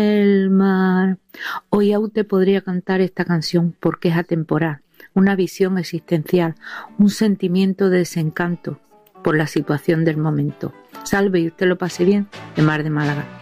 El mar. Hoy aún te podría cantar esta canción porque es atemporal, una visión existencial, un sentimiento de desencanto por la situación del momento. Salve y usted lo pase bien, de Mar de Málaga.